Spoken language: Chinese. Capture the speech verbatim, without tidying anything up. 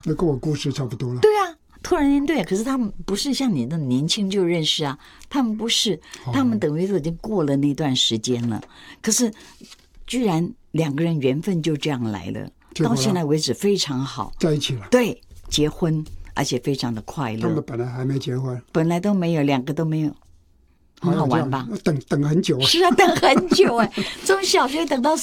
那跟我故事差不多了。 对啊，突然间对，可是他们不是像你那么年轻就认识啊，他们不是，他们等于都已经过了那段时间了。可是居然两个人缘分就这样来了，到现在为止非常好， 在一起了。 对，结婚，而且非常的快乐。 他们本来还没结婚， 本来都没有，两个都没有，很好玩吧？ 等等很久啊。 是啊，等很久哎、欸，从小学等到